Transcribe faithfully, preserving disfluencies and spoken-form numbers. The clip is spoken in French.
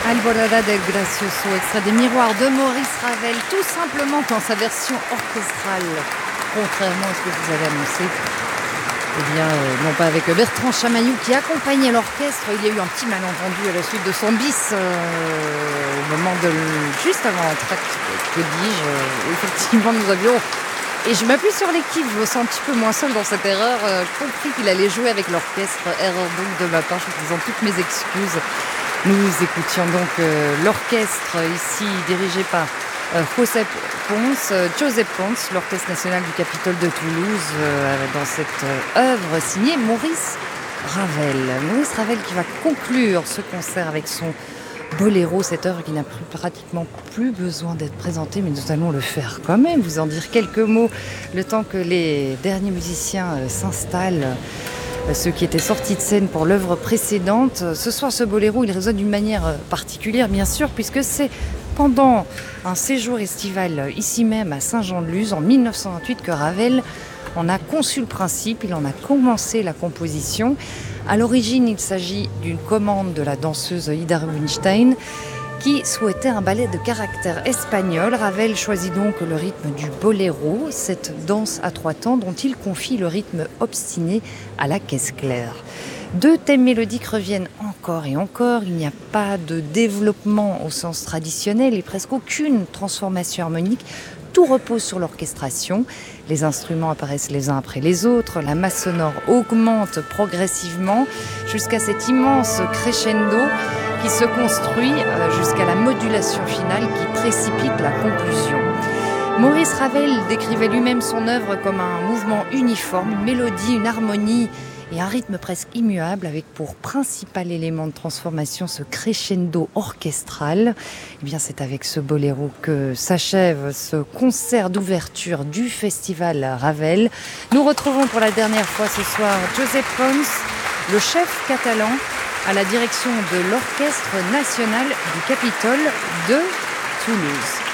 Alborada del Gracioso, extrait des Miroirs de Maurice Ravel, tout simplement dans sa version orchestrale, contrairement à ce que vous avez annoncé. Eh bien, euh, non pas avec Bertrand Chamaillou qui accompagnait l'orchestre, il y a eu un petit malentendu à la suite de son bis euh, au moment de juste avant l'entracte, que dis-je, euh, effectivement nous avions, et je m'appuie sur l'équipe, je me sens un petit peu moins seule dans cette erreur, euh, compris qu'il allait jouer avec l'orchestre, erreur donc de ma part, je vous présente toutes mes excuses. Nous écoutions donc euh, l'orchestre ici dirigé par euh, Josep Pons, euh, Josep Pons, l'Orchestre national du Capitole de Toulouse, euh, dans cette euh, œuvre signée Maurice Ravel. Maurice Ravel qui va conclure ce concert avec son boléro, cette œuvre qui n'a plus, pratiquement plus besoin d'être présentée, mais nous allons le faire quand même, vous en dire quelques mots, le temps que les derniers musiciens euh, s'installent. Ceux qui étaient sortis de scène pour l'œuvre précédente. Ce soir, ce boléro, il résonne d'une manière particulière, bien sûr, puisque c'est pendant un séjour estival ici même à Saint-Jean-de-Luz, en mille neuf cent vingt-huit, que Ravel en a conçu le principe, il en a commencé la composition. À l'origine, il s'agit d'une commande de la danseuse Ida Rubinstein, qui souhaitait un ballet de caractère espagnol. Ravel choisit donc le rythme du boléro, cette danse à trois temps dont il confie le rythme obstiné à la caisse claire. Deux thèmes mélodiques reviennent encore et encore, il n'y a pas de développement au sens traditionnel et presque aucune transformation harmonique. Tout repose sur l'orchestration, les instruments apparaissent les uns après les autres, la masse sonore augmente progressivement jusqu'à cet immense crescendo qui se construit jusqu'à la modulation finale qui précipite la conclusion. Maurice Ravel décrivait lui-même son œuvre comme un mouvement uniforme, une mélodie, une harmonie et un rythme presque immuable avec pour principal élément de transformation ce crescendo orchestral. Eh bien, c'est avec ce boléro que s'achève ce concert d'ouverture du festival Ravel. Nous retrouvons pour la dernière fois ce soir Josep Pons, le chef catalan, à la direction de l'Orchestre national du Capitole de Toulouse.